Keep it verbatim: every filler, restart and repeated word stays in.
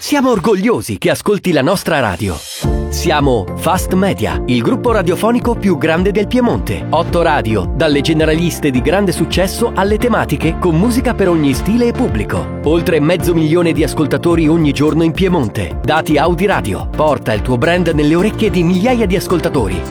Siamo orgogliosi che ascolti la nostra radio. Siamo Fast Media, il gruppo radiofonico più grande del Piemonte. Otto radio, dalle generaliste di grande successo alle tematiche con musica per ogni stile e pubblico. Oltre mezzo milione di ascoltatori ogni giorno in Piemonte. Dati Audi Radio. Porta il tuo brand nelle orecchie di migliaia di ascoltatori.